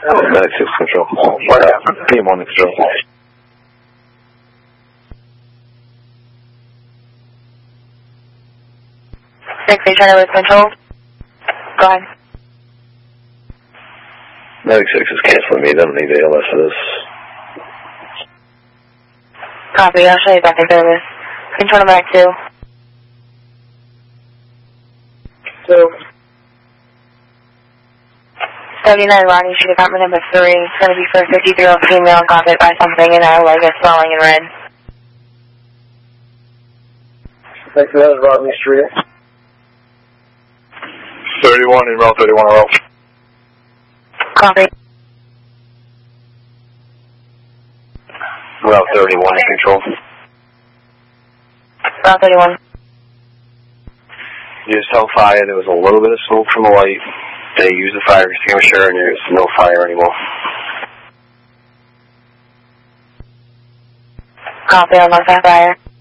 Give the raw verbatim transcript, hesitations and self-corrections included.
Medic six control. P M one control. six eight China with control. Go ahead. Medic six is canceling me. They don't need A L S for this. Copy. I'll show you back in service. Control number two. Two. seventy-nine Rodney Street, apartment number three. It's going to be for a fifty-three-year-old female got hit by something in her leg is swelling in red. Thanks for that, Rodney Street. thirty-one in route thirty-one route. Copy. Route thirty-one in control. Route thirty-one. You just held fire. There was a little bit of smoke from the light. They used the fire extinguisher and there's no fire anymore. Copy on my fire.